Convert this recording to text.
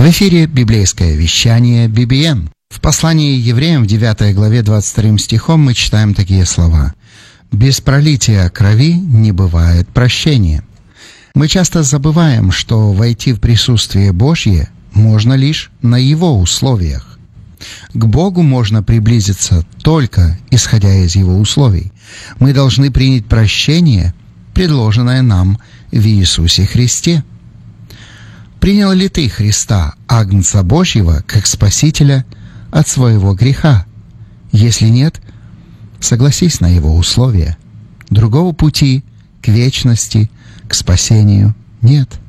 В эфире библейское вещание BBN. В послании Евреям в 9 главе 22 стихом мы читаем такие слова: «Без пролития крови не бывает прощения». Мы часто забываем, что войти в присутствие Божье можно лишь на Его условиях. К Богу можно приблизиться только исходя из Его условий. Мы должны принять прощение, предложенное нам в Иисусе Христе. Принял ли ты Христа, Агнца Божьего, как Спасителя от своего греха? Если нет, согласись на Его условия. Другого пути к вечности, к спасению нет.